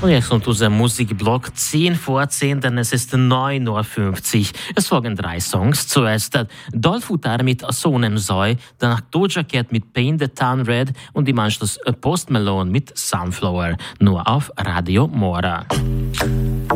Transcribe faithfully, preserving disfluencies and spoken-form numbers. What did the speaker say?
Und jetzt kommt unser Musikblock zehn vor zehn, denn es ist neun Uhr fünfzig. Es folgen drei Songs. Zuerst Dolfutar mit Sonem Zoi, danach Doja Cat mit Paint the Town Red und im Anschluss Post Malone mit Sunflower. Nur auf Radio Mora.